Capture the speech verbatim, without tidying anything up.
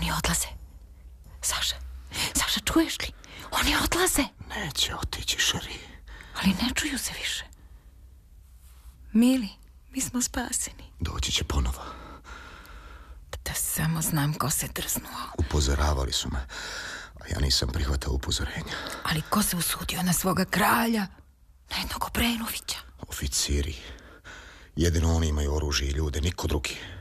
Oni odlaze. Saša, Saša, čuješ li? Oni odlaze. Neće otići, Šeri. Ali ne čuju se više. Mili, mi smo spaseni. Doći će ponovo. Da samo znam ko se drznuo. Upozoravali su me, a ja nisam prihvatao upozorenja. Ali ko se usudio na svoga kralja? Na jednog Obrenovića? Oficiri. Jedino oni imaju oružje i ljude, niko drugi.